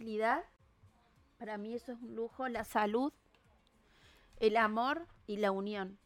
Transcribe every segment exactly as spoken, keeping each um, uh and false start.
tranquilidad. Para mí eso es un lujo, la salud, el amor y la unión.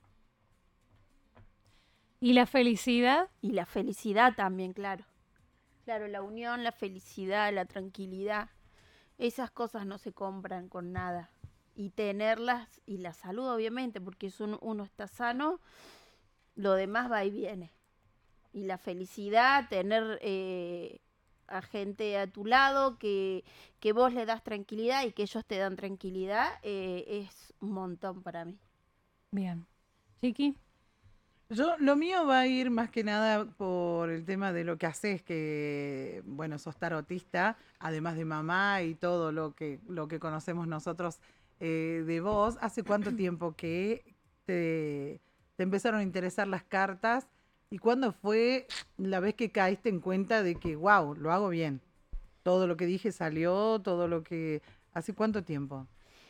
¿Y la felicidad? Y la felicidad también, claro. Claro, la unión, la felicidad, la tranquilidad. Esas cosas no se compran con nada. Y tenerlas, y la salud obviamente, porque si uno, uno está sano, lo demás va y viene. Y la felicidad, tener eh, a gente a tu lado, que, que vos le das tranquilidad y que ellos te dan tranquilidad, eh, es un montón para mí. Bien. Chiqui. Yo, lo mío va a ir más que nada por el tema de lo que haces, que, bueno, sos tarotista, además de mamá y todo lo que, lo que conocemos nosotros eh, de vos. ¿Hace cuánto tiempo que te, te empezaron a interesar las cartas? ¿Y cuándo fue la vez que caíste en cuenta de que, wow, lo hago bien? Todo lo que dije salió, todo lo que... ¿Hace cuánto tiempo?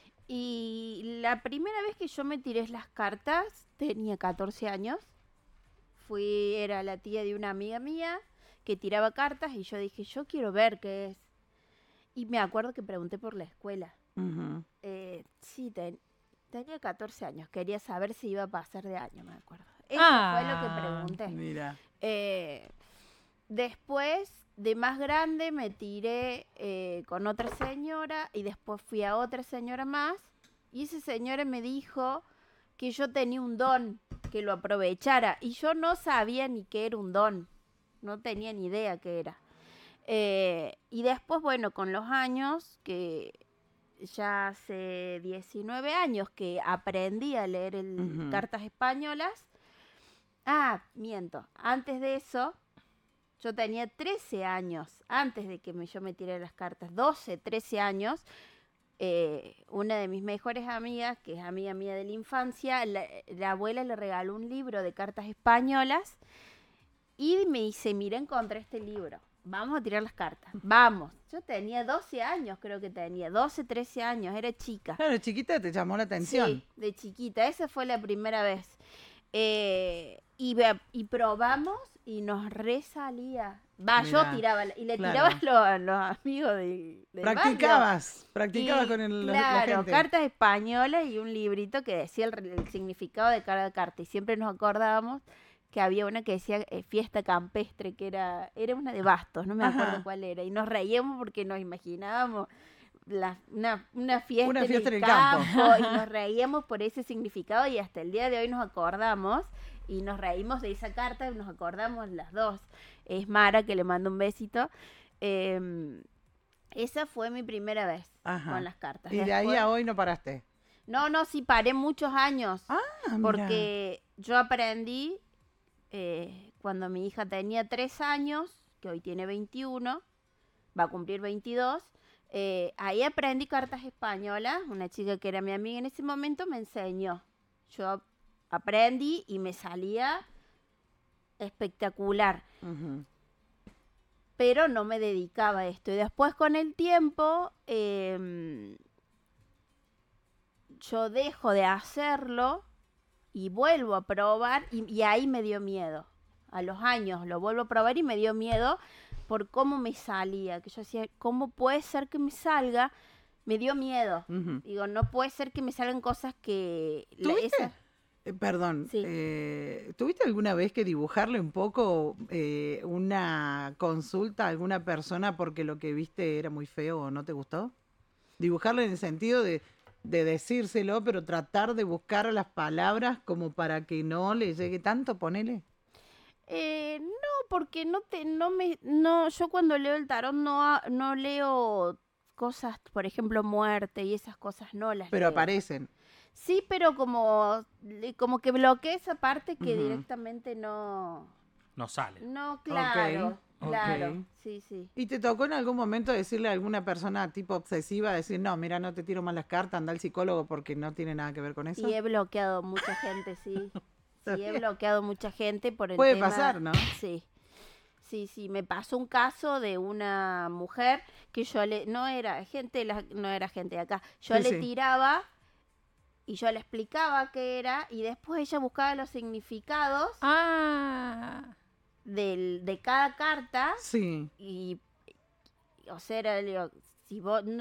Y la primera vez que yo me tiré las cartas, tenía catorce años. Fui, era la tía de una amiga mía que tiraba cartas y yo dije, yo quiero ver qué es. Y me acuerdo que pregunté por la escuela. Ujú. Eh, sí, ten- tenía catorce años, quería saber si iba a pasar de año, me acuerdo. Eso fue lo que Ah, pregunté. Mira. Eh, después, de más grande, me tiré eh, con otra señora y después fui a otra señora más. Y esa señora me dijo que yo tenía un don, que lo aprovechara. Y yo no sabía ni qué era un don, no tenía ni idea qué era. Eh, y después, bueno, con los años, que ya hace diecinueve años que aprendí a leer el, Ujú. cartas españolas. Ah, miento. Antes de eso, yo tenía trece años, antes de que me, yo me tiré las cartas, doce, trece años. Eh, una de mis mejores amigas, que es amiga mía de la infancia, la, la abuela le regaló un libro de cartas españolas y me dice, mira, encontré este libro. Vamos a tirar las cartas. Vamos. Yo tenía doce años, creo que tenía. doce, trece años. Era chica. Claro, chiquita te llamó la atención. Sí, de chiquita. Esa fue la primera vez. Eh, y, ve- y probamos y nos resalía. Va, yo Mirá, tiraba. la- Y le claro. tiraba a los, a los amigos del, del barrio. Practicabas, practicabas Y, con el- la- la claro, gente. cartas españolas y un librito que decía el, el significado de cada carta. Y siempre nos acordábamos que había una que decía eh, fiesta campestre, que era, era una de bastos, no me acuerdo Ajá. cuál era. Y nos reíamos porque nos imaginábamos la- una, una fiesta, Una en, fiesta el en el campo. campo y nos reíamos por ese significado y hasta el día de hoy nos acordamos y nos reímos de esa carta y nos acordamos las dos. Es Mara, que le mando un besito. Eh, esa fue mi primera vez Ajá. con las cartas. Y de ahí Después- a hoy no paraste. No, no, sí, paré muchos años. Ah, mira. Porque yo aprendí eh, cuando mi hija tenía tres años, que hoy tiene veintiuno, va a cumplir veintidós. Eh, ahí aprendí cartas españolas. Una chica que era mi amiga en ese momento me enseñó. Yo aprendí y me salía espectacular. Ujú. Pero no me dedicaba a esto. Y después con el tiempo, eh, yo dejo de hacerlo y vuelvo a probar y, y ahí me dio miedo. A los años lo vuelvo a probar y me dio miedo por cómo me salía. Que yo decía, ¿cómo puede ser que me salga? Me dio miedo. Ujú. Digo, no puede ser que me salgan cosas que... la- ¿Tuviste? esa- Eh, perdón, Sí. eh, ¿tuviste alguna vez que dibujarle un poco eh, una consulta a alguna persona porque lo que viste era muy feo o no te gustó? Dibujarle en el sentido de, de decírselo, pero tratar de buscar las palabras como para que no le llegue tanto, ponele. Eh, no, porque no te, no me, no, yo cuando leo el tarot no, ha- no leo cosas, por ejemplo, muerte y esas cosas no las Pero leo. aparecen. Sí, pero como, le- como que bloqueé esa parte que Ujú. directamente no, No sale. no, claro, ok. claro, sí, sí. ¿Y te tocó en algún momento decirle a alguna persona tipo obsesiva, decir, no, mira, no te tiro más las cartas, anda al psicólogo porque no tiene nada que ver con eso? Y he bloqueado mucha gente, sí. Está Sí, he bien. bloqueado mucha gente por el Puede tema. pasar, ¿no? Sí. Sí, sí, me pasó un caso de una mujer que yo le, no era gente, de la- no era gente de acá, yo Sí, le sí. tiraba y yo le explicaba qué era y después ella buscaba los significados Ah. del, de cada carta Sí. y, o sea, era, le digo, si vos,